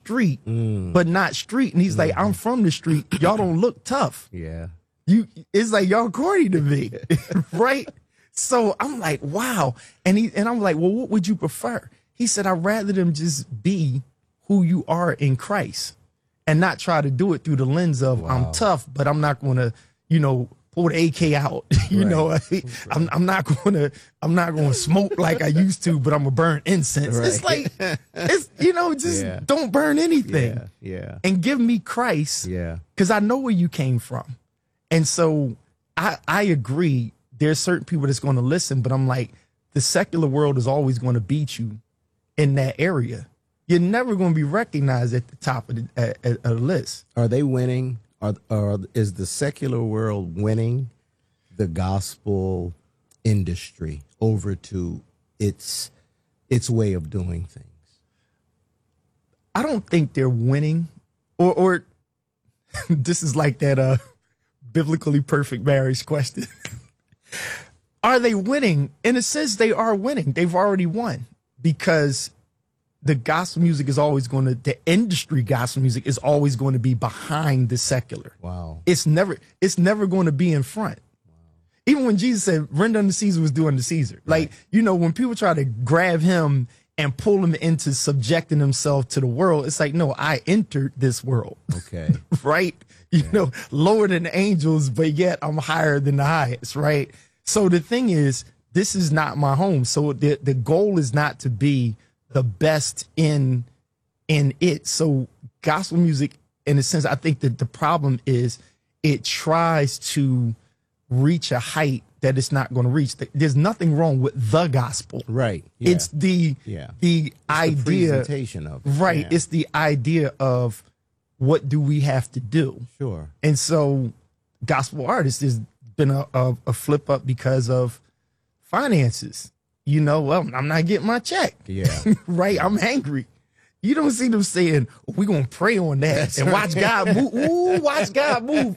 street, but not street. And he's like, I'm from the street. Y'all don't look tough. Yeah. It's like, y'all corny to me. Right? So I'm like, wow. And I'm like, well, what would you prefer? He said, I'd rather them just be who you are in Christ and not try to do it through the lens of I'm tough, but I'm not going to, pull the AK out. I'm not going to smoke like I used to, but I'm going to burn incense. Right. It's like, don't burn anything. Yeah. And give me Christ. Yeah. Because I know where you came from. And so I agree. There's certain people that's going to listen, but I'm like, the secular world is always going to beat you in that area. You're never going to be recognized at the top of the list. Are they winning? Is the secular world winning the gospel industry over to its way of doing things? I don't think they're winning, or this is like that biblically perfect marriage question. Are they winning? In a sense, they are winning. They've already won because the gospel music is always the industry gospel music is always going to be behind the secular. Wow. It's never going to be in front. Wow. Even when Jesus said, render unto Caesar was due unto Caesar. Right. Like, when people try to grab him and pull him into subjecting himself to the world, it's like, no, I entered this world. Okay. Right? Lower than the angels, but yet I'm higher than the highest, right? So the thing is, this is not my home. So the goal is not to be the best in it. So gospel music, in a sense, I think that the problem is it tries to reach a height that it's not going to reach. There's nothing wrong with the gospel. Right. Yeah. It's the idea. The presentation of it. Right. Yeah. It's the idea of what do we have to do? Sure. And so gospel artists has been a flip up because of finances. Well, I'm not getting my check. Yeah. Right. I'm angry. You don't see them saying, we're going to pray on that. That's and watch God move. Ooh, watch God move.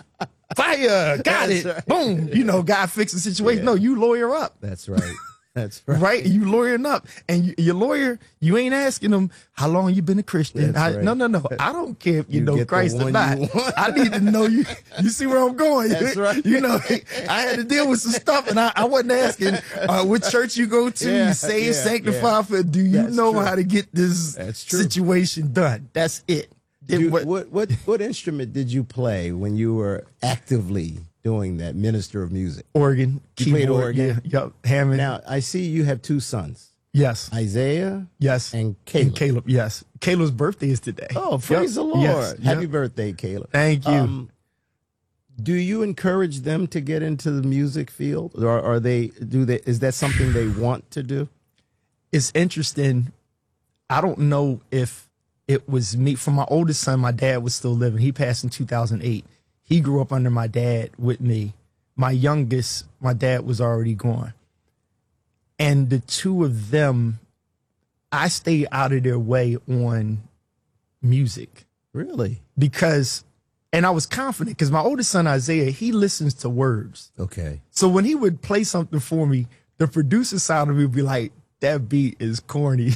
Fire. Got it. Right. Boom. God fix the situation. Yeah. No, you lawyer up. That's right. That's right. Right? You lawyering up. And your lawyer, you ain't asking them, how long you been a Christian? Right. No. I don't care if you know Christ or not. I need to know you. You see where I'm going. That's right. I had to deal with some stuff, and I wasn't asking what church you go to, you saved, sanctified for. Do you know how to get this situation done? That's it. What instrument did you play when you were actively doing that, minister of music? Organ. You played organ? Yeah, Hammond. Now, I see you have two sons. Yes. Isaiah? Yes. And Caleb. Yes. Caleb's birthday is today. Oh, praise the Lord. Yes. Happy birthday, Caleb. Thank you. Do you encourage them to get into the music field? Or is that something they want to do? It's interesting. I don't know if it was me. For my oldest son, my dad was still living. He passed in 2008. He grew up under my dad with me. My youngest, my dad was already gone. And the two of them, I stayed out of their way on music. Really? And I was confident because my oldest son, Isaiah, he listens to words. Okay. So when he would play something for me, the producer side of me would be like, that beat is corny.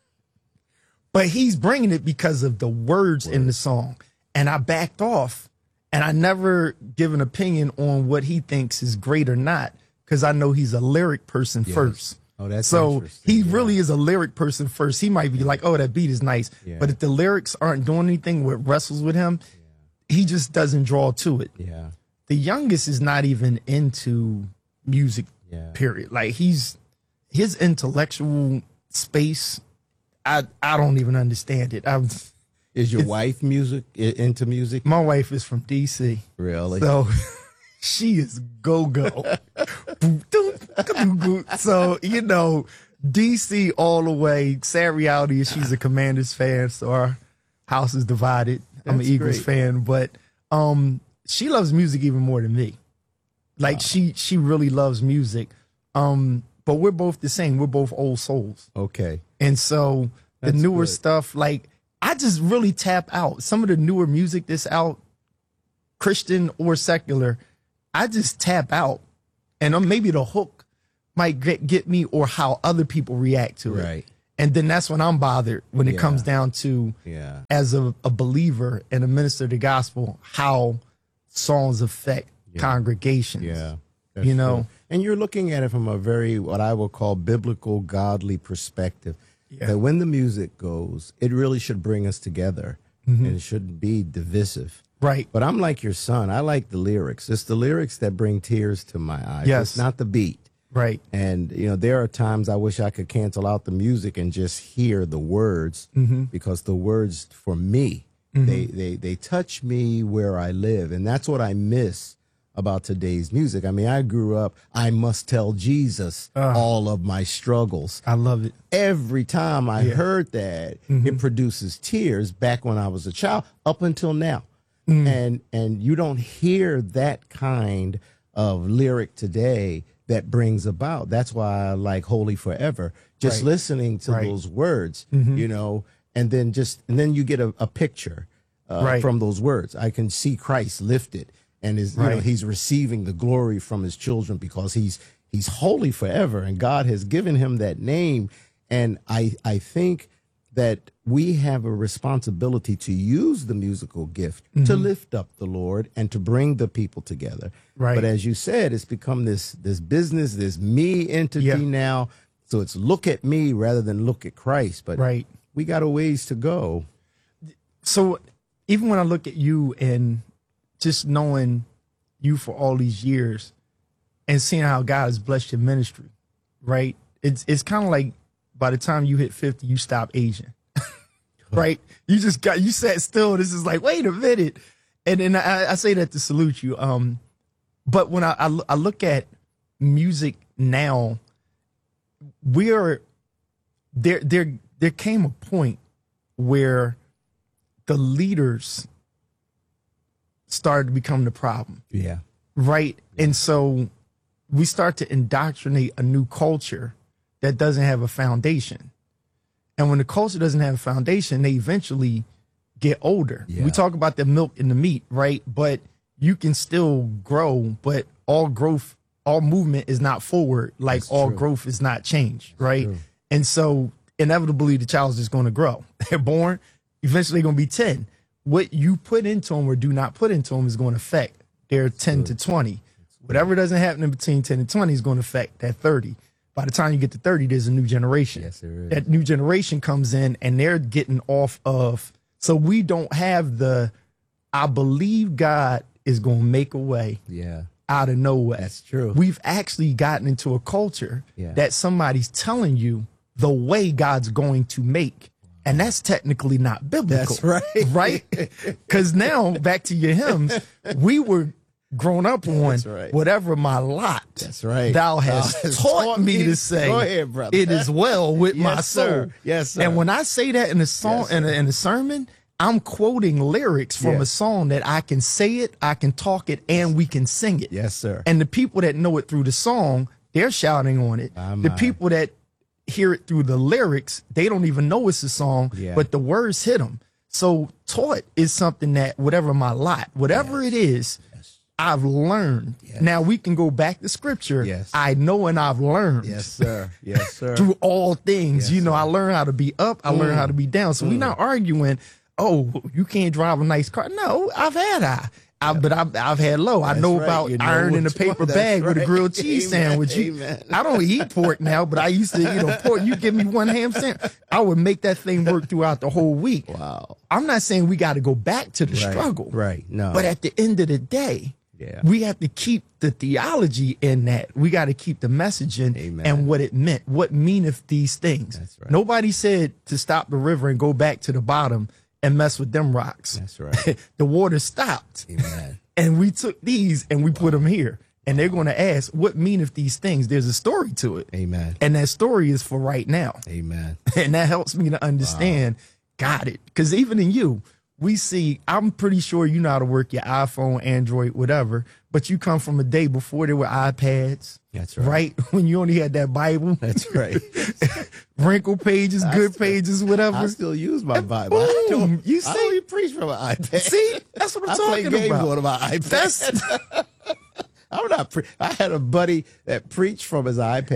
But he's bringing it because of the words in the song. And I backed off. And I never give an opinion on what he thinks is great or not, because I know he's a lyric person first. Oh, that's so interesting. he really is a lyric person first. He might be like, oh, that beat is nice. Yeah. But if the lyrics aren't doing anything what wrestles with him, he just doesn't draw to it. Yeah. The youngest is not even into music, period. Like his intellectual space, I don't even understand it. Is your wife into music? My wife is from D.C. Really? So she is go-go. So, D.C. all the way. Sad reality is she's a Commanders fan, so our house is divided. I'm an Eagles fan, but she loves music even more than me. Like she really loves music. But we're both the same. We're both old souls. Okay. And so the newer stuff, like I just really tap out. Some of the newer music that's out, Christian or secular, I just tap out. And maybe the hook might get me or how other people react to it. Right. And then that's when I'm bothered when it comes down to, as a believer and a minister of the gospel, how songs affect congregations. Yeah. You know, true. And you're looking at it from a very, what I would call, biblical, godly perspective. Yeah. That when the music goes, it really should bring us together, and it shouldn't be divisive. Right. But I'm like your son. I like the lyrics. It's the lyrics that bring tears to my eyes. Yes. It's not the beat. Right. And, you know, there are times I wish I could cancel out the music and just hear the words, because the words for me, they touch me where I live. And that's what I miss about today's music. I mean, I grew up, I must tell Jesus all of my struggles. I love it. Every time I heard that, it produces tears back when I was a child up until now. And you don't hear that kind of lyric today that brings about. That's why I like Holy Forever. Just listening to those words, you know, and then you get a picture from those words. I can see Christ lifted, and you know, he's receiving the glory from his children because he's holy forever, and God has given him that name. And I think that we have a responsibility to use the musical gift to lift up the Lord and to bring the people together. Right. But as you said, it's become this business, this me entity now. So it's look at me rather than look at Christ. But we got a ways to go. So even when I look at you and just knowing you for all these years and seeing how God has blessed your ministry, right? It's kind of like by the time you hit 50, you stop aging, right? You sat still. This is like, wait a minute. And then I say that to salute you. But when I look at music now, there came a point where the leaders started to become the problem. Yeah. Right. And so we start to indoctrinate a new culture that doesn't have a foundation. And when the culture doesn't have a foundation, they eventually get older. Yeah. We talk about the milk and the meat, right? But you can still grow, but all growth, all movement is not forward. Like all growth is not change, right? And so inevitably the child is just going to grow. They're born, eventually they're going to be 10. What you put into them or do not put into them is going to affect their 10 to 20. Whatever doesn't happen in between 10 and 20 is going to affect that 30. By the time you get to 30, there's a new generation. Yes, there is. That new generation comes in and they're getting off of. So we don't have I believe God is going to make a way out of nowhere. That's true. We've actually gotten into a culture that somebody's telling you the way God's going to make. And that's technically not biblical. That's right. Right? Because now, back to your hymns, we were grown up on whatever my lot thou hast taught me to say. Go ahead, brother. It is well with my soul. Sir. Yes, sir. And when I say that in a song, in a sermon, I'm quoting lyrics from a song that I can say it, I can talk it, and we can sing it. Yes, sir. And the people that know it through the song, they're shouting on it. The people that hear it through the lyrics, they don't even know it's a song, but the words hit them. So taught is something that whatever my lot, whatever it is, I've learned. Now we can go back to scripture. I know and I've learned. Yes, sir. Yes, sir. Through all things. You know, I learned how to be up. I learned how to be down. So we're not arguing, oh, you can't drive a nice car. No, I've had but I've had low. I know about ironing a paper bag with a grilled cheese sandwich. I don't eat pork now, but I used to, pork. You give me one ham sandwich, I would make that thing work throughout the whole week. Wow. I'm not saying we got to go back to the struggle. Right. No. But at the end of the day, we have to keep the theology in that. We got to keep the messaging and what it meant. What meaneth these things? That's right. Nobody said to stop the river and go back to the bottom and mess with them rocks. That's right. The water stopped. Amen. And we took these and we put them here. And they're going to ask, what meaneth these things? There's a story to it. Amen. And that story is for right now. Amen. And that helps me to understand, got it. Because even in you, we see, I'm pretty sure you know how to work your iPhone, Android, whatever, but you come from a day before there were iPads. That's right. Right? When you only had that Bible. That's right. Wrinkle pages, pages, whatever. I still use my Bible. Boom, you see? I don't even preach from an iPad. See? That's what I'm talking play games about. on my iPad. I'm not. I had a buddy that preached from his iPad.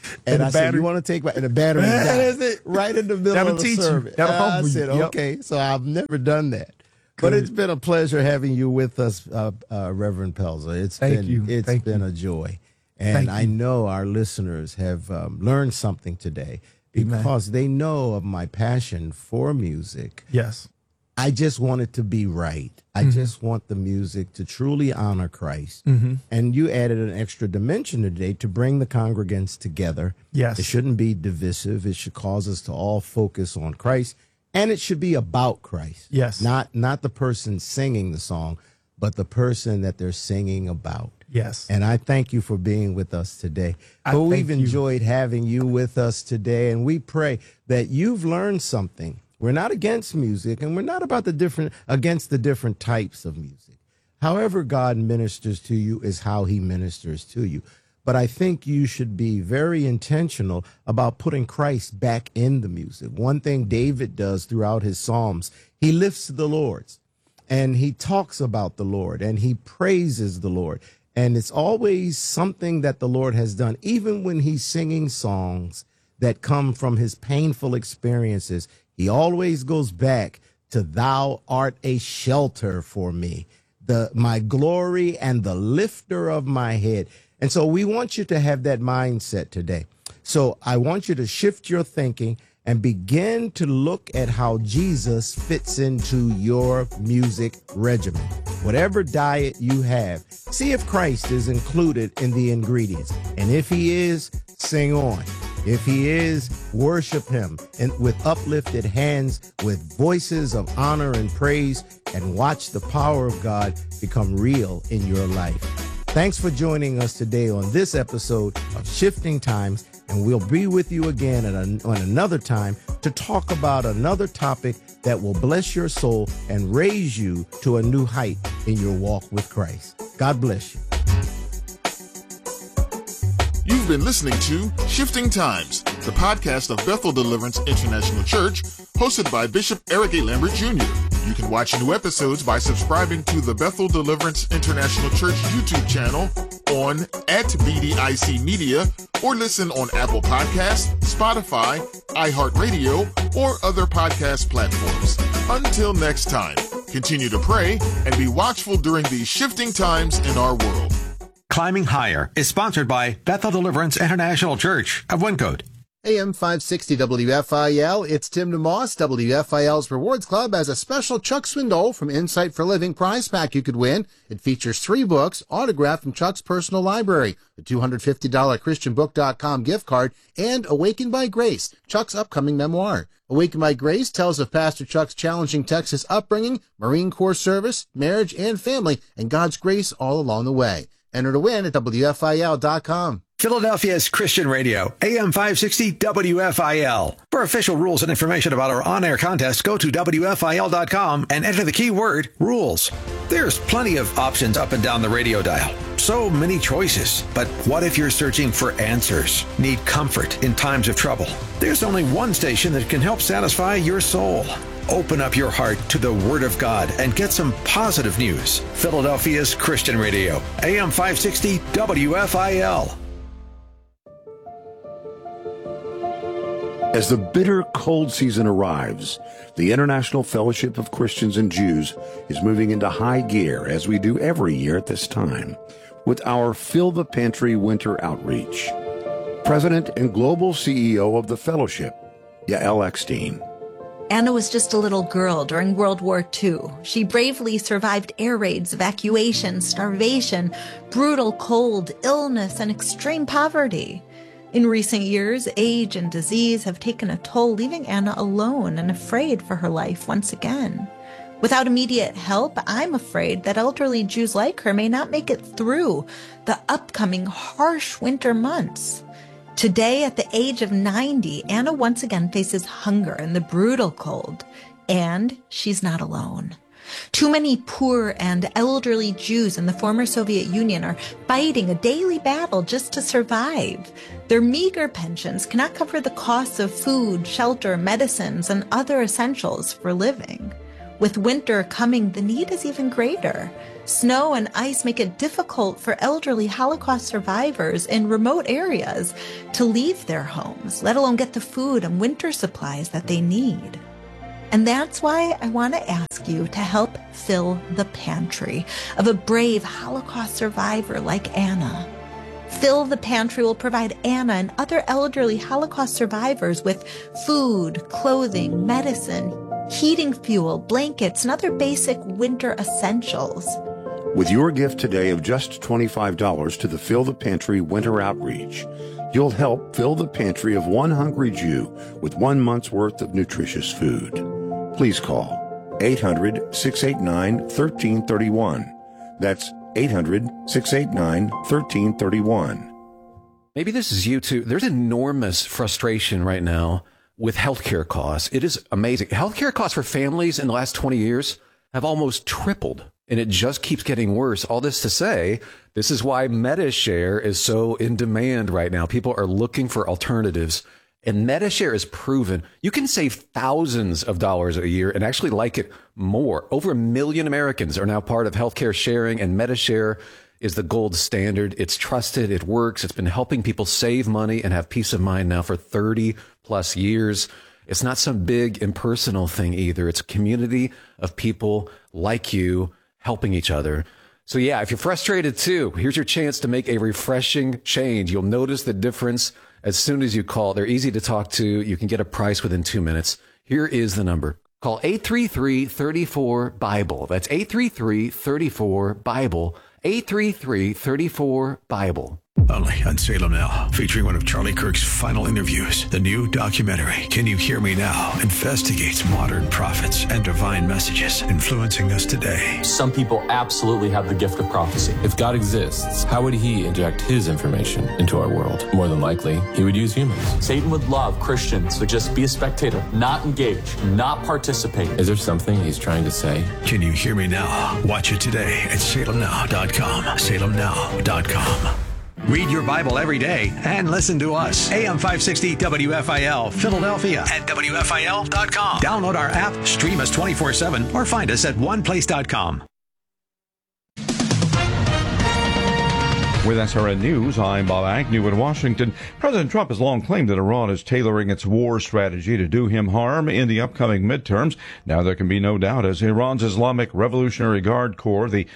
And I said, you want to take my, and the battery died. That's it. Right in the middle That'll of the teach you. service. That'll I humble you. said, Yep. okay, so I've never done that. But it's been a pleasure having you with us, Reverend Pelzer. It's been a joy. And I know our listeners have learned something today because they know of my passion for music. Yes. I just want it to be right. I just want the music to truly honor Christ. And you added an extra dimension today to bring the congregants together. Yes. It shouldn't be divisive. It should cause us to all focus on Christ. And it should be about Christ. Yes. Not the person singing the song, but the person that they're singing about. Yes. And I thank you for being with us today. But we've enjoyed having you with us today, and we pray that you've learned something. We're not against music, and we're not against the different types of music. However God ministers to you is how he ministers to you. But I think you should be very intentional about putting Christ back in the music. One thing David does throughout his Psalms, he lifts the Lord's, and he talks about the Lord, and he praises the Lord. And it's always something that the Lord has done, even when he's singing songs that come from his painful experiences. He always goes back to "Thou art a shelter for me, my glory and the lifter of my head." And so we want you to have that mindset today. So I want you to shift your thinking and begin to look at how Jesus fits into your music regimen. Whatever diet you have, see if Christ is included in the ingredients. And if he is, sing on. If he is, worship him and with uplifted hands, with voices of honor and praise, and watch the power of God become real in your life. Thanks for joining us today on this episode of Shifting Times, and we'll be with you again on another time to talk about another topic that will bless your soul and raise you to a new height in your walk with Christ. God bless you. You've been listening to Shifting Times, the podcast of Bethel Deliverance International Church, hosted by Bishop Eric A. Lambert Jr. You can watch new episodes by subscribing to the Bethel Deliverance International Church YouTube channel on @BDIC Media, or listen on Apple Podcasts, Spotify, iHeartRadio, or other podcast platforms. Until next time, continue to pray and be watchful during these shifting times in our world. Climbing Higher is sponsored by Bethel Deliverance International Church of Wyncote. AM 560 WFIL, it's Tim DeMoss. WFIL's Rewards Club has a special Chuck Swindoll from Insight for Living prize pack you could win. It features 3 books autographed from Chuck's personal library, a $250 ChristianBook.com gift card, and Awakened by Grace, Chuck's upcoming memoir. Awakened by Grace tells of Pastor Chuck's challenging Texas upbringing, Marine Corps service, marriage, and family, and God's grace all along the way. Enter to win at WFIL.com. Philadelphia's Christian Radio, AM 560 WFIL. For official rules and information about our on-air contest, go to WFIL.com and enter the keyword rules. There's plenty of options up and down the radio dial. So many choices. But what if you're searching for answers? Need comfort in times of trouble? There's only one station that can help satisfy your soul. Open up your heart to the Word of God and get some positive news. Philadelphia's Christian Radio, AM 560 WFIL. As the bitter cold season arrives, the International Fellowship of Christians and Jews is moving into high gear, as we do every year at this time, with our Fill the Pantry Winter Outreach. President and Global CEO of the Fellowship, Yael Eckstein. Anna was just a little girl during World War II. She bravely survived air raids, evacuation, starvation, brutal cold, illness, and extreme poverty. In recent years, age and disease have taken a toll, leaving Anna alone and afraid for her life once again. Without immediate help, I'm afraid that elderly Jews like her may not make it through the upcoming harsh winter months. Today, at the age of 90, Anna once again faces hunger and the brutal cold, and she's not alone. Too many poor and elderly Jews in the former Soviet Union are fighting a daily battle just to survive. Their meager pensions cannot cover the costs of food, shelter, medicines, and other essentials for living. With winter coming, the need is even greater. Snow and ice make it difficult for elderly Holocaust survivors in remote areas to leave their homes, let alone get the food and winter supplies that they need. And that's why I want to ask you to help fill the pantry of a brave Holocaust survivor like Anna. Fill the Pantry will provide Anna and other elderly Holocaust survivors with food, clothing, medicine, heating fuel, blankets, and other basic winter essentials. With your gift today of just $25 to the Fill the Pantry Winter Outreach, you'll help fill the pantry of one hungry Jew with 1 month's worth of nutritious food. Please call 800-689-1331. That's 800-689-1331. Maybe this is you too. There's enormous frustration right now with healthcare costs. It is amazing. Healthcare costs for families in the last 20 years have almost tripled, and it just keeps getting worse. All this to say, this is why MediShare is so in demand right now. People are looking for alternatives, and MediShare is proven you can save thousands of dollars a year and actually like it more. Over 1 million Americans are now part of healthcare sharing, and MediShare is the gold standard. It's trusted. It works. It's been helping people save money and have peace of mind now for 30 plus years. It's not some big impersonal thing either. It's a community of people like you helping each other. So yeah, if you're frustrated too, here's your chance to make a refreshing change. You'll notice the difference as soon as you call. They're easy to talk to. You can get a price within 2 minutes. Here is the number. Call 833-34-BIBLE. That's 833-34-BIBLE. 833-34-BIBLE. Only on Salem Now, featuring one of Charlie Kirk's final interviews. The new documentary, Can You Hear Me Now?, investigates modern prophets and divine messages influencing us today. Some people absolutely have the gift of prophecy. If God exists, how would he inject his information into our world? More than likely, he would use humans. Satan would love Christians to just be a spectator, not engage, not participate. Is there something he's trying to say? Can You Hear Me Now? Watch it today at salemnow.com. salemnow.com. Read your Bible every day and listen to us. AM 560 WFIL, Philadelphia at WFIL.com. Download our app, stream us 24/7, or find us at oneplace.com. With SRN News, I'm Bob Agnew in Washington. President Trump has long claimed that Iran is tailoring its war strategy to do him harm in the upcoming midterms. Now there can be no doubt as Iran's Islamic Revolutionary Guard Corps, the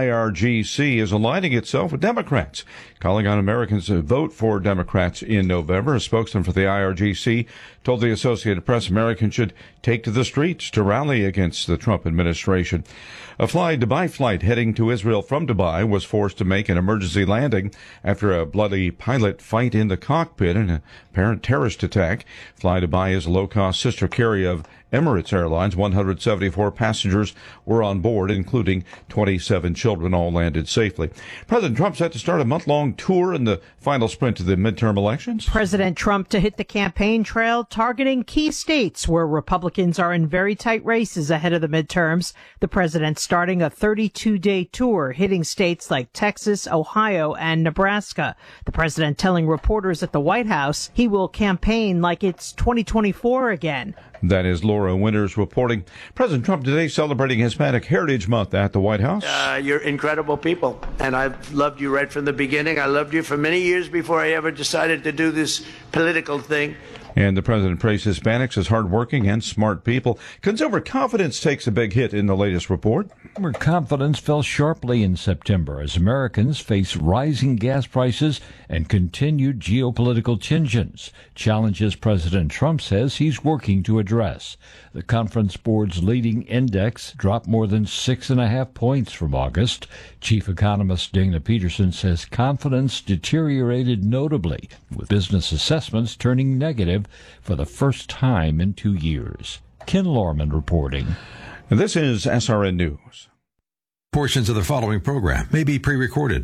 IRGC, is aligning itself with Democrats, calling on Americans to vote for Democrats in November. A spokesman for the IRGC told the Associated Press Americans should take to the streets to rally against the Trump administration. A Fly Dubai flight heading to Israel from Dubai was forced to make an emergency landing after a bloody pilot fight in the cockpit in an apparent terrorist attack. Fly Dubai is a low-cost sister carrier of Emirates Airlines. 174 passengers were on board, including 27 children. All landed safely. President Trump set to start a month-long tour in the final sprint to the midterm elections. President Trump to hit the campaign trail, targeting key states where Republicans are in very tight races ahead of the midterms. The president starting a 32-day tour, hitting states like Texas, Ohio, and Nebraska. The president telling reporters at the White House he will campaign like it's 2024 again. That is Laura Winters reporting. President Trump today celebrating Hispanic Heritage Month at the White House. You're incredible people, and I've loved you right from the beginning. I loved you for many years before I ever decided to do this political thing. And the president praised Hispanics as hardworking and smart people. Consumer confidence takes a big hit in the latest report. Consumer confidence fell sharply in September as Americans face rising gas prices and continued geopolitical tensions, challenges President Trump says he's working to address. The Conference Board's leading index dropped more than 6.5 points from August. Chief economist Dana Peterson says confidence deteriorated notably, with business assessments turning negative for the first time in 2 years. Ken Lorman reporting. This is SRN News. Portions of the following program may be pre-recorded.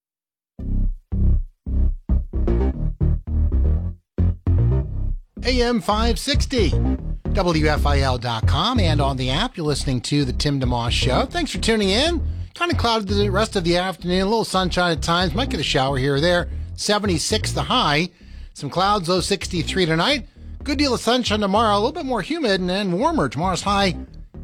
AM 560, WFIL.com, and on the app. You're listening to The Tim DeMoss Show. Thanks for tuning in. Kind of cloudy the rest of the afternoon. A little sunshine at times. Might get a shower here or there. 76 the high. Some clouds, low 63 tonight. Good deal of sunshine tomorrow. A little bit more humid and then warmer. Tomorrow's high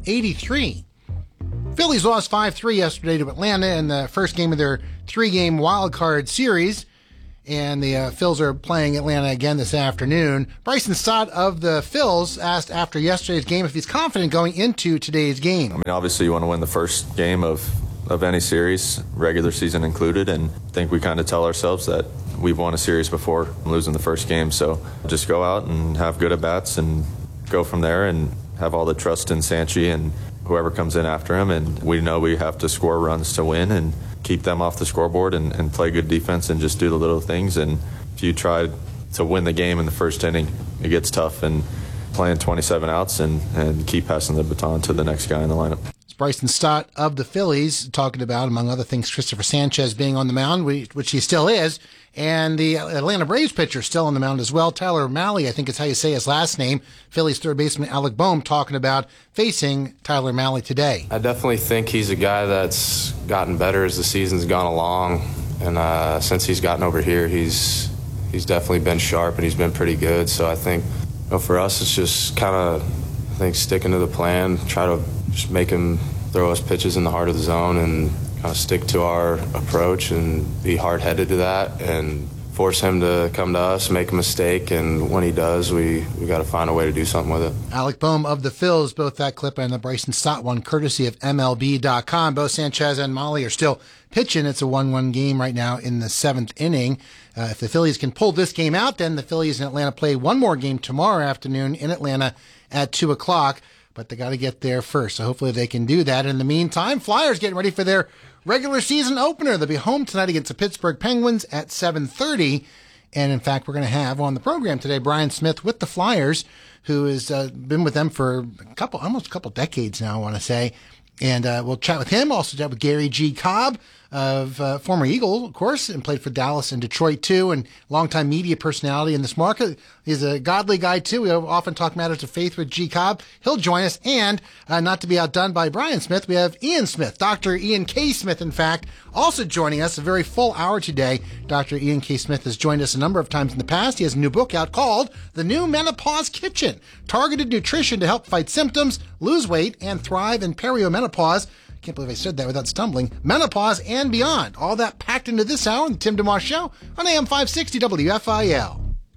83. Phillies lost 5-3 yesterday to Atlanta in the first game of their 3-game wild card series. And the Phils are playing Atlanta again this afternoon. Bryson Stott of the Phils asked after yesterday's game if he's confident going into today's game. I mean, obviously you want to win the first game of any series, regular season included, and I think we kind of tell ourselves that we've won a series before losing the first game. So just go out and have good at-bats and go from there and have all the trust in Sanchi and whoever comes in after him. And we know we have to score runs to win and keep them off the scoreboard and play good defense and just do the little things. And if you try to win the game in the first inning, it gets tough, and playing 27 outs and keep passing the baton to the next guy in the lineup. It's Bryson Stott of the Phillies talking about, among other things, Christopher Sanchez being on the mound, which he still is, and the Atlanta Braves pitcher still on the mound as well. Tyler Mahle, I think is how you say his last name. Phillies third baseman Alec Boehm talking about facing Tyler Mahle today. I definitely think he's a guy that's gotten better as the season's gone along, and since he's gotten over here, he's definitely been sharp and he's been pretty good. So I think for us, it's just kind of, I think, sticking to the plan, try to just make him throw us pitches in the heart of the zone and kind of stick to our approach and be hard-headed to that and force him to come to us, make a mistake, and when he does, we got to find a way to do something with it. Alec Boehm of the Phils, both that clip and the Bryson Stott one, courtesy of MLB.com. Both Sanchez and Mahle are still pitching. It's a 1-1 game right now in the 7th inning. If the Phillies can pull this game out, then the Phillies in Atlanta play one more game tomorrow afternoon in Atlanta at 2 o'clock. But they got to get there first, so hopefully they can do that. In the meantime, Flyers getting ready for their regular season opener. They'll be home tonight against the Pittsburgh Penguins at 7:30. And in fact, we're going to have on the program today Brian Smith with the Flyers, who has been with them for almost a couple decades now, I want to say. And we'll chat with him. Also chat with Gary G. Cobb, of former Eagle, of course, and played for Dallas and Detroit too, and longtime media personality in this market. He's a godly guy too. We often talk matters of faith with G. Cobb. He'll join us, and not to be outdone by Brian Smith, we have Ian Smith, Dr. Ian K. Smith, in fact, also joining us. A very full hour today. Dr. Ian K. Smith has joined us a number of times in the past. He has a new book out called The New Menopause Kitchen: Targeted Nutrition to Help Fight Symptoms, Lose Weight, and Thrive in Periomenopause. Can't believe I said that without stumbling. Menopause and beyond. All that packed into this hour on the Tim DeMoss Show on AM 560 WFIL.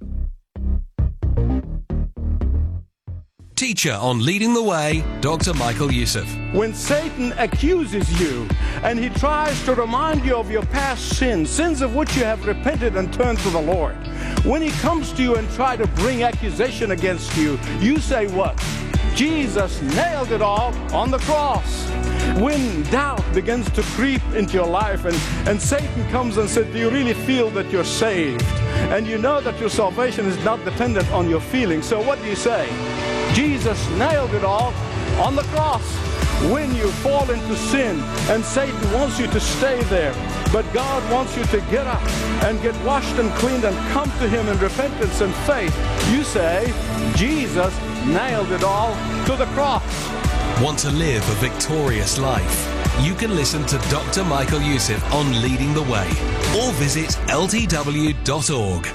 Teacher on Leading the Way, Dr. Michael Youssef. When Satan accuses you and he tries to remind you of your past sins of which you have repented and turned to the Lord, when he comes to you and try to bring accusation against you, you say what? Jesus nailed it all on the cross. When doubt begins to creep into your life and Satan comes and says, do you really feel that you're saved? And you know that your salvation is not dependent on your feelings. So what do you say? Jesus nailed it all on the cross. When you fall into sin and Satan wants you to stay there, but God wants you to get up and get washed and cleaned and come to him in repentance and faith, you say, Jesus nailed it all to the cross. Want to live a victorious life? You can listen to Dr. Michael Youssef on Leading the Way or visit ltw.org.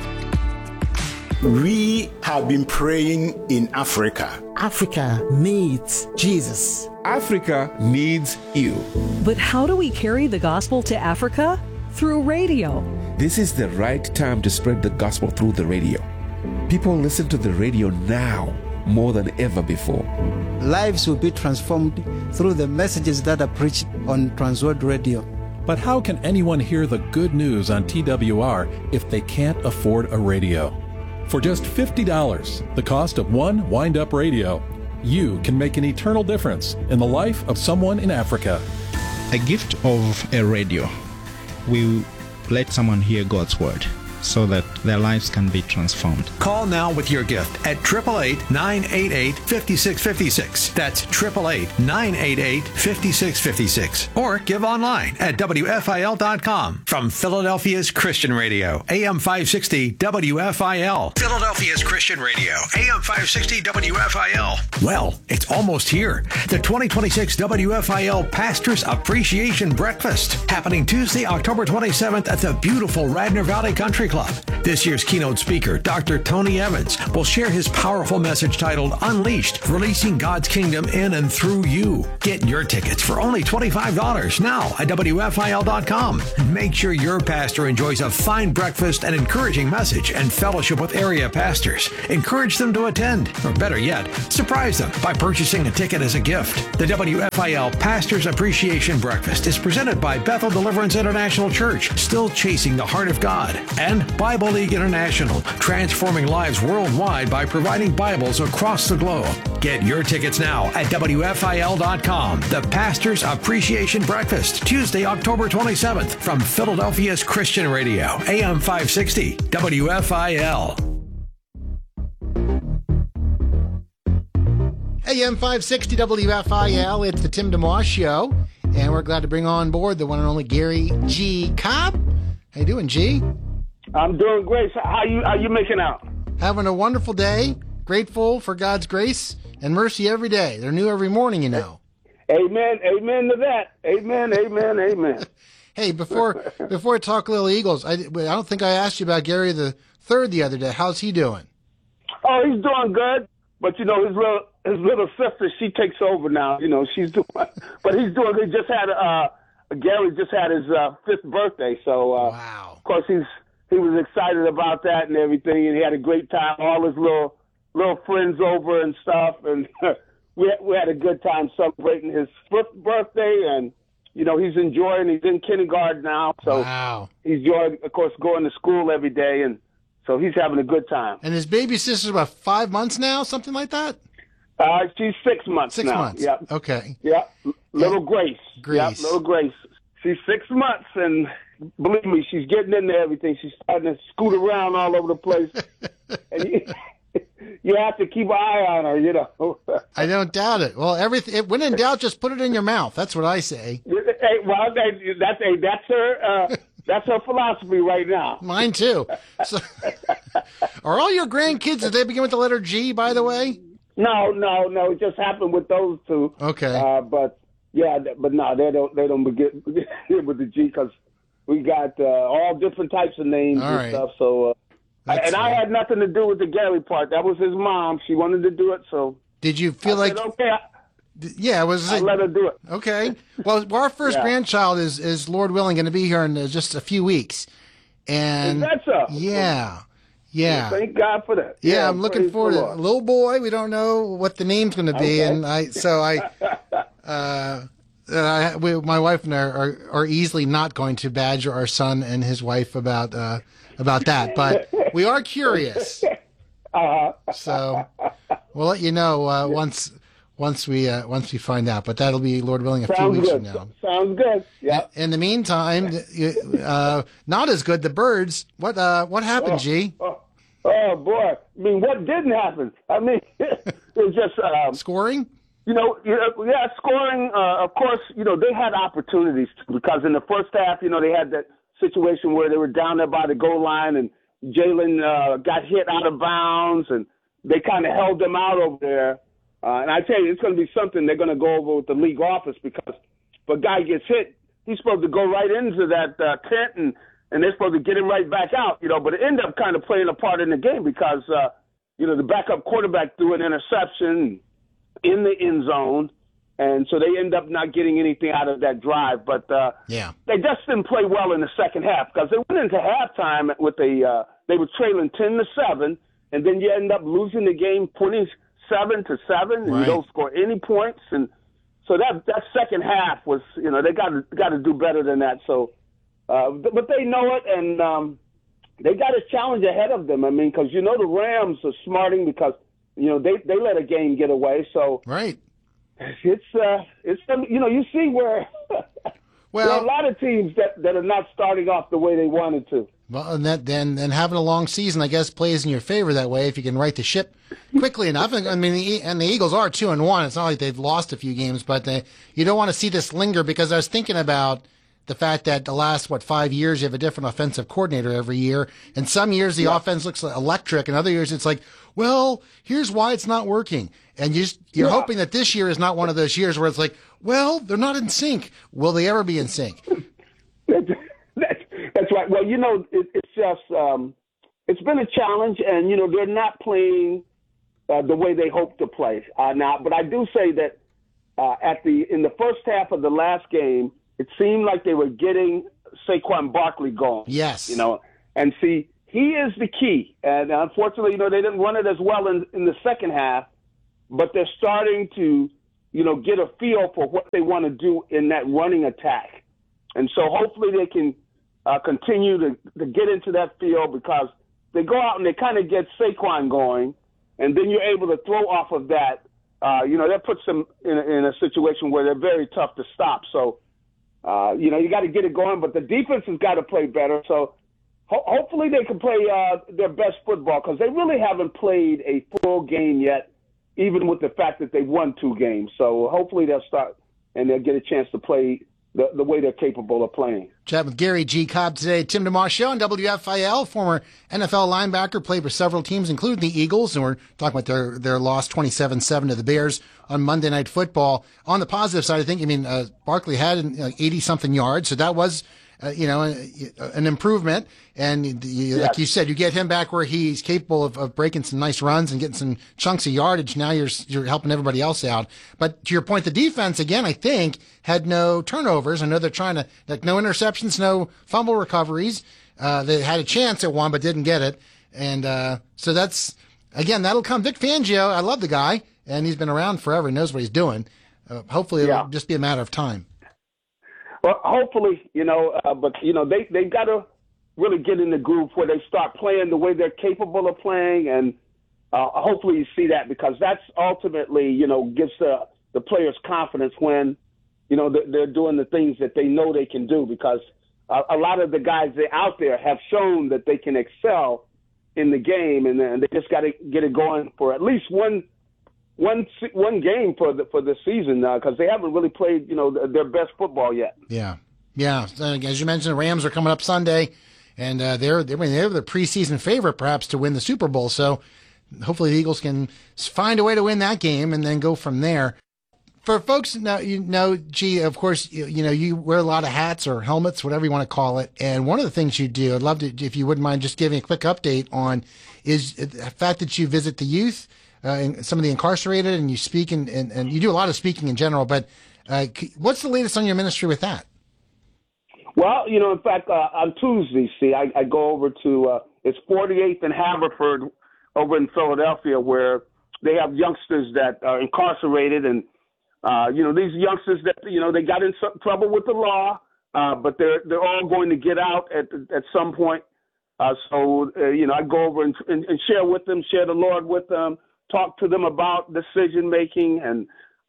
We have been praying in Africa. Africa needs Jesus. Africa needs you. But how do we carry the gospel to Africa? Through radio. This is the right time to spread the gospel through the radio. People listen to the radio now more than ever before. Lives will be transformed through the messages that are preached on Transworld Radio. But how can anyone hear the good news on TWR if they can't afford a radio? For just $50, the cost of one wind-up radio, you can make an eternal difference in the life of someone in Africa. A gift of a radio will let someone hear God's word so that their lives can be transformed. Call now with your gift at 888-988-5656. That's 888-988-5656. Or give online at WFIL.com. From Philadelphia's Christian Radio, AM 560 WFIL. Philadelphia's Christian Radio, AM 560 WFIL. Well, it's almost here. The 2026 WFIL Pastors Appreciation Breakfast, happening Tuesday, October 27th at the beautiful Radnor Valley Country Club. This year's keynote speaker, Dr. Tony Evans, will share his powerful message titled Unleashed, Releasing God's Kingdom in and Through You. Get your tickets for only $25 now at WFIL.com. Make sure your pastor enjoys a fine breakfast, an encouraging message, and fellowship with area pastors. Encourage them to attend, or better yet, surprise them by purchasing a ticket as a gift. The WFIL Pastors Appreciation Breakfast is presented by Bethel Deliverance International Church, still chasing the heart of God, and Bible League International, transforming lives worldwide by providing Bibles across the globe. Get your tickets now at WFIL.com. The Pastors Appreciation Breakfast, Tuesday, October 27th, from Philadelphia's Christian Radio, AM 560, WFIL. AM 560 WFIL, it's the Tim DeMoss Show, and we're glad to bring on board the one and only Gary G. Cobb. How you doing, G? I'm doing great. How you making out? Having a wonderful day, grateful for God's grace and mercy every day. They're new every morning, you know. Amen. Amen to that. Amen. Amen. Amen. Hey, before I talk little Eagles, I don't think I asked you about Gary the Third the other day. How's he doing? Oh, he's doing good. But you know, his little sister, she takes over now. You know, she's doing, but he's doing. He just had Gary just had his 5th birthday, so wow. Of course he was excited about that and everything, and he had a great time. All his little friends over and stuff, and we had a good time celebrating his 5th birthday. And you know, he's enjoying. He's in kindergarten now, so wow. He's enjoying, of course, going to school every day, and so he's having a good time. And his baby sister's about 5 months now, something like that? She's 6 months now. 6 months. Yep. Okay. Yeah. Little Grace. Yep, little Grace. She's 6 months, and believe me, she's getting into everything. She's starting to scoot around all over the place. And you have to keep an eye on her, you know. I don't doubt it. Well, when in doubt, just put it in your mouth. That's what I say. Hey, well, that's her. That's her philosophy right now. Mine too. So, are all your grandkids, did they begin with the letter G, by the way? No. It just happened with those two. Okay. But no, they don't begin with the G, because we got all different types of names all and right. stuff. So, I had nothing to do with the Gary part. That was his mom. She wanted to do it. So did you feel like? Said, okay. Yeah, I let her do it. Okay. Well, our first grandchild is Lord willing going to be here in just a few weeks, and is that so? Yeah. Well, thank God for that. Yeah, I'm looking forward to it. Little boy. We don't know what the name's going to be, and my wife and I are easily not going to badger our son and his wife about that, but we are curious. So we'll let you know once we find out, but that'll be, Lord willing, a few weeks from now. Sounds good. Yeah. In the meantime, not as good. The birds. What happened, G? Oh boy! I mean, what didn't happen? I mean, it's just scoring. You know, scoring. Of course, you know they had opportunities, because in the first half, you know, they had that situation where they were down there by the goal line, and Jalen got hit out of bounds, and they kind of held them out over there. And I tell you, it's going to be something they're going to go over with the league office, because if a guy gets hit, he's supposed to go right into that tent, and they're supposed to get him right back out, you know. But it ended up kind of playing a part in the game, because, you know, the backup quarterback threw an interception in the end zone, and so they end up not getting anything out of that drive. But they just didn't play well in the second half, because they went into halftime with they were trailing 10-7, and then you end up losing the game 27-7, and you don't score any points. And so that second half was, you know, they got to do better than that. So, but they know it, and they got a challenge ahead of them. I mean, because you know the Rams are smarting, because you know they let a game get away. So right, it's you know, you see where there are a lot of teams that are not starting off the way they wanted to. Well, and then having a long season, I guess, plays in your favor that way if you can right the ship quickly enough. I mean, and the Eagles are 2-1. It's not like they've lost a few games, but you don't want to see this linger, because I was thinking about the fact that the last, 5 years, you have a different offensive coordinator every year. And some years the offense looks electric, and other years it's like, well, here's why it's not working. And you're hoping that this year is not one of those years where it's like, well, they're not in sync. Will they ever be in sync? That's That's right. Well, it's just it's been a challenge, and they're not playing the way they hope to play now. But I do say that in the first half of the last game, it seemed like they were getting Saquon Barkley going. Yes. And see, he is the key. And unfortunately, they didn't run it as well in the second half, but they're starting to, get a feel for what they want to do in that running attack. And so hopefully they can continue to get into that field, because they go out and they kind of get Saquon going, and then you're able to throw off of that. That puts them in a situation where they're very tough to stop. So, you got to get it going, but the defense has got to play better. So hopefully they can play their best football, because they really haven't played a full game yet, even with the fact that they won 2 games. So hopefully they'll start and they'll get a chance to play the way they're capable of playing. Chat with Gary G. Cobb today. Tim DeMoss Show on WFIL. Former NFL linebacker, played for several teams, including the Eagles, and we're talking about their loss 27-7 to the Bears on Monday Night Football. On the positive side, I think, Barkley had 80-something yards, so that was an improvement. And like you said, you get him back where he's capable of breaking some nice runs and getting some chunks of yardage. Now you're helping everybody else out. But to your point, the defense, again, I think, had no turnovers. I know they're trying to, no interceptions, no fumble recoveries. They had a chance at one, but didn't get it. And so that's, again, that'll come. Vic Fangio, I love the guy, and he's been around forever. He knows what he's doing. Hopefully it'll just be a matter of time. Well, hopefully, but they've got to really get in the groove where they start playing the way they're capable of playing, and hopefully you see that, because that's ultimately, gives the players confidence when, they're doing the things that they know they can do, because a lot of the guys that out there have shown that they can excel in the game, and they just got to get it going for at least one game for the season, because they haven't really played their best football yet. Yeah. As you mentioned, the Rams are coming up Sunday, and they're the preseason favorite perhaps to win the Super Bowl. So hopefully the Eagles can find a way to win that game and then go from there. For folks G, of course, you wear a lot of hats or helmets, whatever you want to call it. And one of the things you do, I'd love to, if you wouldn't mind just giving a quick update on, is the fact that you visit the youth. And some of the incarcerated, and you speak and you do a lot of speaking in general, but what's the latest on your ministry with that? Well, in fact, on Tuesday, I go over to, it's 48th and Haverford over in Philadelphia, where they have youngsters that are incarcerated, and, these youngsters that, they got in some trouble with the law, but they're all going to get out at some point. So I go over and share with them, share the Lord with them, talk to them about decision making and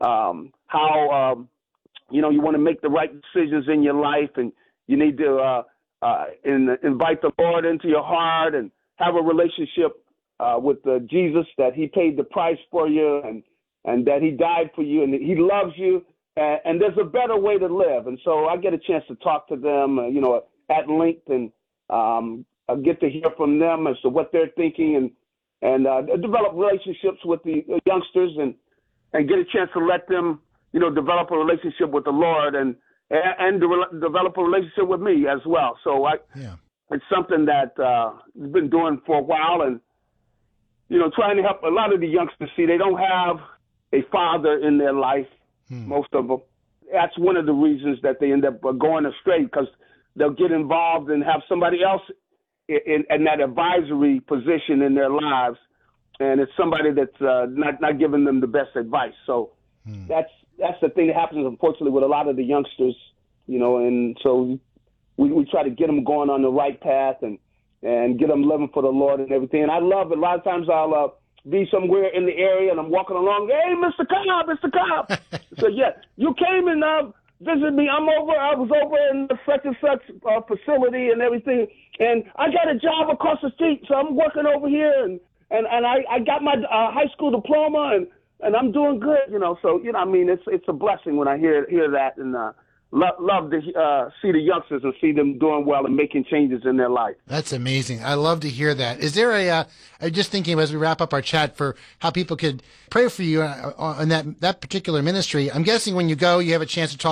how you want to make the right decisions in your life, and you need to invite the Lord into your heart and have a relationship with Jesus, that He paid the price for you, and that He died for you, and He loves you, and there's a better way to live. And so I get a chance to talk to them, at length, and I get to hear from them as to what they're thinking, and develop relationships with the youngsters, and get a chance to let them, develop a relationship with the Lord, and develop a relationship with me as well. So it's something that I've been doing for a while, and, trying to help a lot of the youngsters see they don't have a father in their life, most of them. That's one of the reasons that they end up going astray, because they'll get involved and have somebody else in that advisory position in their lives, and it's somebody that's not giving them the best advice. So that's the thing that happens, unfortunately, with a lot of the youngsters, and so we try to get them going on the right path and get them living for the Lord and everything. And I love it. A lot of times I'll be somewhere in the area and I'm walking along, hey, Mr. Cobb. So, yeah, you came and visit me. I was over in the such and such facility and everything, and I got a job across the street, so I'm working over here, and I got my high school diploma, and I'm doing good, So it's a blessing when I hear that, and love to see the youngsters and see them doing well and making changes in their life. That's amazing. I love to hear that. Is there I'm just thinking as we wrap up our chat for how people could pray for you on that particular ministry. I'm guessing when you go, you have a chance to talk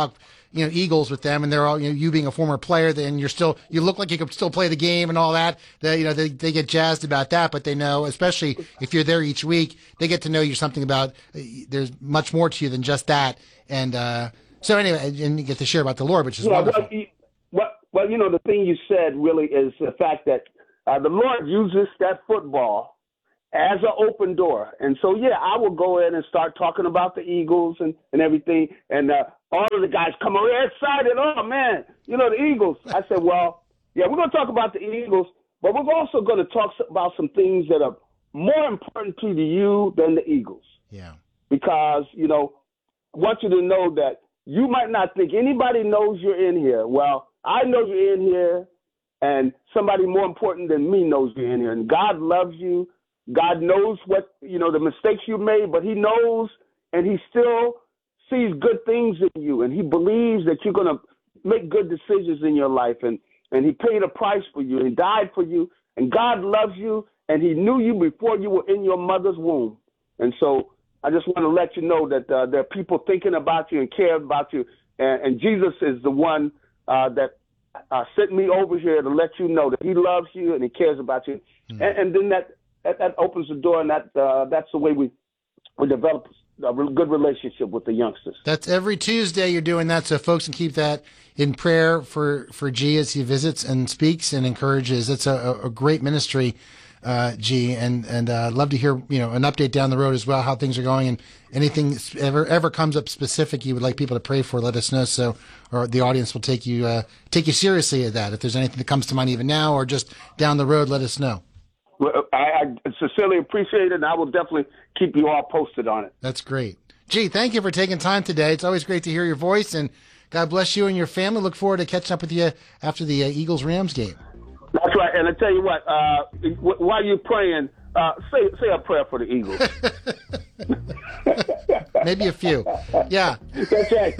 Eagles with them, and they're all, you being a former player, then you look like you could still play the game and all that. They get jazzed about that, but they know, especially if you're there each week, they get to know you something about, there's much more to you than just that. And, so anyway, and you get to share about the Lord, which is wonderful. Well, the thing you said really is the fact that the Lord uses that football as an open door. And so, I will go in and start talking about the Eagles and everything. And all of the guys come over, they're excited. Oh, man, the Eagles. I said, well, we're going to talk about the Eagles, but we're also going to talk about some things that are more important to you than the Eagles. Yeah. Because, I want you to know that you might not think anybody knows you're in here. Well, I know you're in here, and somebody more important than me knows you're in here. And God loves you. God knows what, the mistakes you made, but he knows, and he still sees good things in you. And he believes that you're going to make good decisions in your life. And he paid a price for you, and he died for you. And God loves you, and he knew you before you were in your mother's womb. And so I just want to let you know that there are people thinking about you and care about you. And Jesus is the one that sent me over here to let you know that he loves you and he cares about you. Mm-hmm. And then that opens the door, and that's the way we develop a good relationship with the youngsters. That's every Tuesday you're doing that, so folks can keep that in prayer for G as he visits and speaks and encourages. It's a great ministry, G, and I'd love to hear an update down the road as well, how things are going, and anything ever comes up specific you would like people to pray for, let us know, so or the audience will take you seriously at that. If there's anything that comes to mind even now or just down the road, let us know. Well, I sincerely appreciate it, and I will definitely keep you all posted on it. That's great. Gee, thank you for taking time today. It's always great to hear your voice, and God bless you and your family. Look forward to catching up with you after the Eagles-Rams game. That's right, and I tell you what, while you're praying, say a prayer for the Eagles. Maybe a few. Yeah. That's right.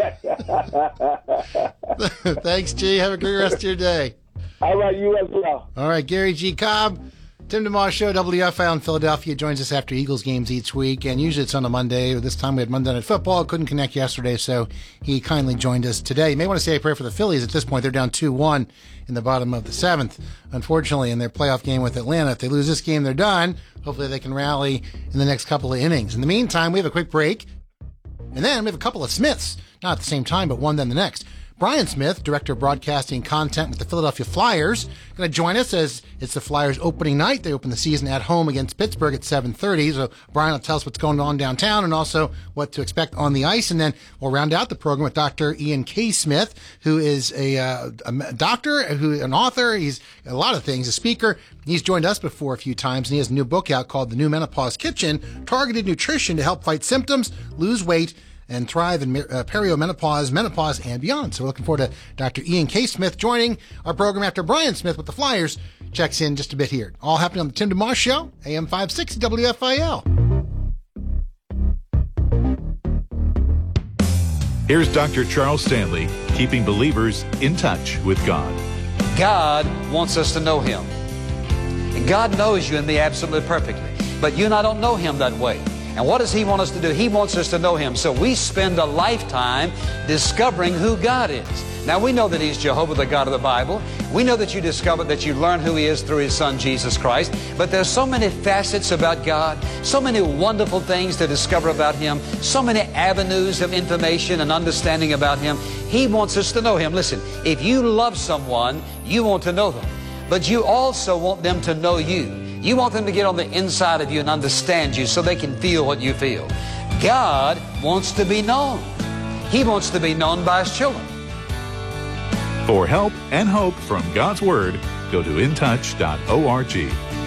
Thanks, G. Have a great rest of your day. All right, you as well. All right, Gary G. Cobb, Tim DeMoss Show, WFIL in Philadelphia, joins us after Eagles games each week, and usually it's on a Monday. This time we had Monday Night Football. Couldn't connect yesterday, so he kindly joined us today. You may want to say a prayer for the Phillies. At this point, they're down 2-1 in the bottom of the seventh. Unfortunately, in their playoff game with Atlanta, if they lose this game, they're done. Hopefully they can rally in the next couple of innings. In the meantime, we have a quick break, and then we have a couple of Smiths. Not at the same time, but one then the next. Brian Smith, Director of Broadcasting Content with the Philadelphia Flyers, going to join us as it's the Flyers opening night. They open the season at home against Pittsburgh at 7:30. So Brian will tell us what's going on downtown and also what to expect on the ice. And then we'll round out the program with Dr. Ian K. Smith, who is a doctor, an author. He's a lot of things, a speaker. He's joined us before a few times, and he has a new book out called The New Menopause Kitchen, Targeted Nutrition to Help Fight Symptoms, Lose Weight, and thrive in periomenopause, menopause, and beyond. So we're looking forward to Dr. Ian K. Smith joining our program after Brian Smith with the Flyers checks in just a bit here. All happening on the Tim DeMoss Show, AM 560 WFIL. Here's Dr. Charles Stanley, keeping believers in touch with God. God wants us to know Him. And God knows you and me absolutely perfectly. But you and I don't know Him that way. And what does He want us to do? He wants us to know Him. So we spend a lifetime discovering who God is. Now we know that He's Jehovah, the God of the Bible. We know that you discover that you learn who He is through His Son, Jesus Christ. But there's so many facets about God, so many wonderful things to discover about Him, so many avenues of information and understanding about Him. He wants us to know Him. Listen, if you love someone, you want to know them. But you also want them to know you. You want them to get on the inside of you and understand you so they can feel what you feel. God wants to be known. He wants to be known by His children. For help and hope from God's Word, go to intouch.org.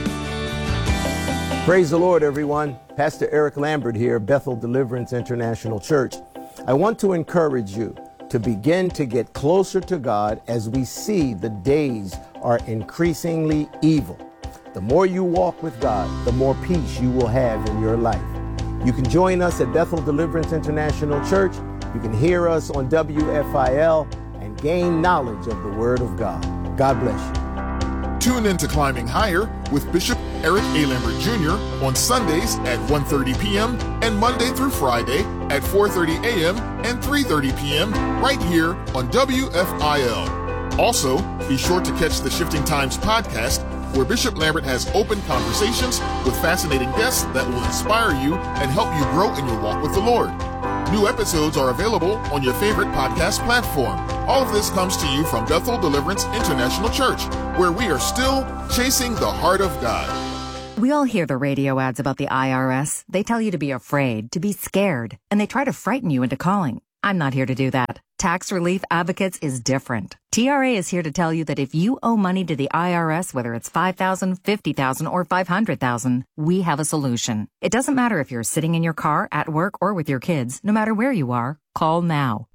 Praise the Lord, everyone. Pastor Eric Lambert here, Bethel Deliverance International Church. I want to encourage you to begin to get closer to God as we see the days are increasingly evil. The more you walk with God, the more peace you will have in your life. You can join us at Bethel Deliverance International Church. You can hear us on WFIL and gain knowledge of the Word of God. God bless you. Tune in to Climbing Higher with Bishop Eric A. Lambert Jr. on Sundays at 1:30 p.m. and Monday through Friday at 4:30 a.m. and 3:30 p.m. right here on WFIL. Also, be sure to catch the Shifting Times podcast, where Bishop Lambert has open conversations with fascinating guests that will inspire you and help you grow in your walk with the Lord. New episodes are available on your favorite podcast platform. All of this comes to you from Bethel Deliverance International Church, where we are still chasing the heart of God. We all hear the radio ads about the IRS. They tell you to be afraid, to be scared, and they try to frighten you into calling. I'm not here to do that. Tax Relief Advocates is different. TRA is here to tell you that if you owe money to the IRS, whether it's $5,000, $50,000, or $500,000, we have a solution. It doesn't matter if you're sitting in your car, at work, or with your kids. No matter where you are, call now.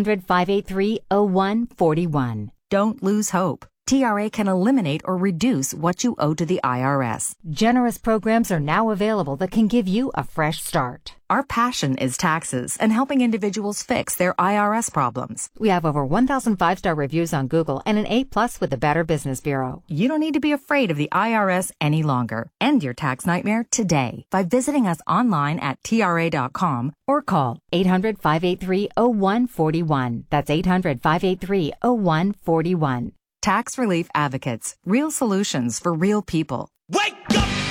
800-583-0141. Don't lose hope. TRA can eliminate or reduce what you owe to the IRS. Generous programs are now available that can give you a fresh start. Our passion is taxes and helping individuals fix their IRS problems. We have over 1,000 5-star reviews on Google and an A+ with the Better Business Bureau. You don't need to be afraid of the IRS any longer. End your tax nightmare today by visiting us online at TRA.com or call 800-583-0141. That's 800-583-0141. Tax Relief Advocates. Real solutions for real people. Wake up!